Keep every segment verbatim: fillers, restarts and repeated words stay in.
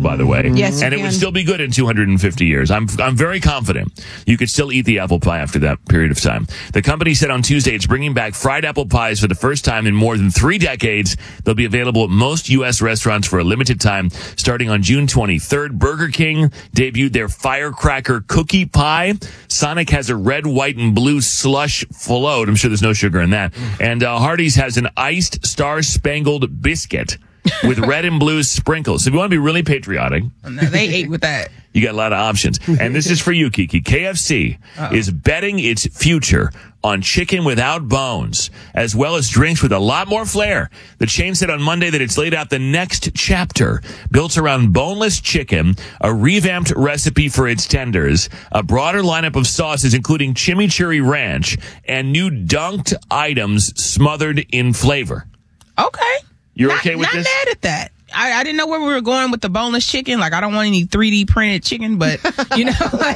by the way. Yes, and you it would can. still be good in two hundred fifty years. I'm I'm very confident you could still eat the apple pie after that period of time. The company said on Tuesday it's bringing back fried apple pies for the first time in more than three decades. They'll be available at most U S restaurants for a limited time starting on June twenty-third. Burger King debuted their firecracker cookie pie. Sonic has a red, white, and blue slush float. I'm sure there's no sugar in that. And uh, Hardee's has an iced star-spangled biscuit with red and blue sprinkles. So if you want to be really patriotic, No, they ate with that. you got a lot of options. And this is for you, Kiki. K F C Uh-oh. is betting its future on chicken without bones, as well as drinks with a lot more flair. The chain said on Monday that it's laid out the next chapter, built around boneless chicken, a revamped recipe for its tenders, a broader lineup of sauces, including chimichurri ranch, and new dunked items smothered in flavor. Okay. You're not, okay with not this? Not mad at that. I, I didn't know where we were going with the boneless chicken. Like, I don't want any three D printed chicken, but, you know, like.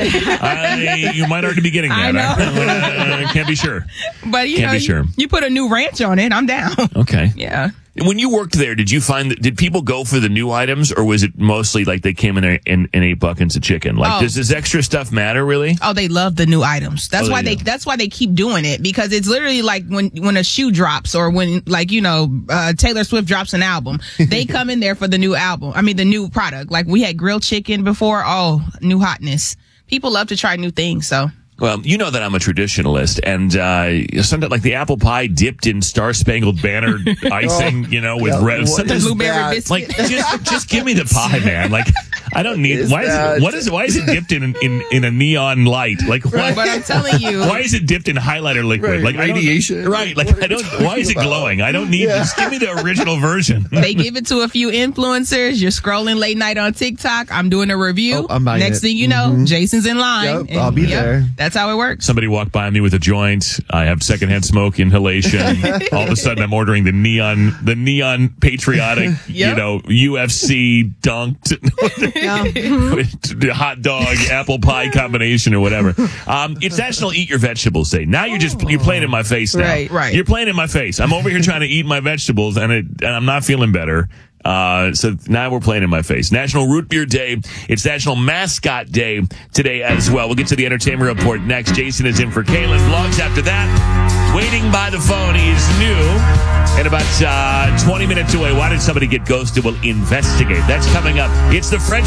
I, you might already be getting that. I know. I, I can't be sure. But, you Can't know, be sure. you put a new ranch on it, I'm down. Okay. Yeah. When you worked there, did you find that, did people go for the new items, or was it mostly like they came in there and, and ate buckets of chicken? Like, Oh. does this extra stuff matter, really? Oh, they love the new items. That's Oh, why they they, do. that's why they keep doing it, because it's literally like when, when a shoe drops, or when, like, you know, uh, Taylor Swift drops an album. They come in there for the new album. I mean, the new product. Like, we had grilled chicken before. Oh, new hotness. People love to try new things, so. Well, you know that I'm a traditionalist, and uh, sometimes like the apple pie dipped in Star-Spangled Banner icing, you know, with Yeah, red. what Sometimes, is Blueberry that? biscuit. like, just just give me the pie, man. Like, I don't need. Is Why is that- it? What is it? Why is it dipped in in in a neon light? Like, why? But I'm telling you. Why is it dipped in highlighter liquid? Right, like I don't- radiation. Right. Like What are I don't. you talking Why is it about? glowing? I don't need. Yeah. Just give me the original version. They give it to a few influencers. You're scrolling late night on TikTok. I'm doing a review. Oh, I'm buying Next it. thing you know, Jason's in line. Yep, I'll be there. That's how it works. Somebody walked by me with a joint. I have secondhand smoke inhalation. All of a sudden, I'm ordering the neon, the neon patriotic, you Yep. know, U F C dunked with the hot dog apple pie combination or whatever. Um, it's National Eat Your Vegetables Day. Now you're just you're playing in my face now. Right, right. You're playing in my face. I'm over here trying to eat my vegetables, and, it, and I'm not feeling better. Uh, so now we're playing in my face. National Root Beer Day. It's National Mascot Day today as well. We'll get to the entertainment report next. Jason is in for Kaylin. Vlogs after that. Waiting by the phone. He is new and about uh, twenty minutes away. Why did somebody get ghosted? We'll investigate. That's coming up. It's the French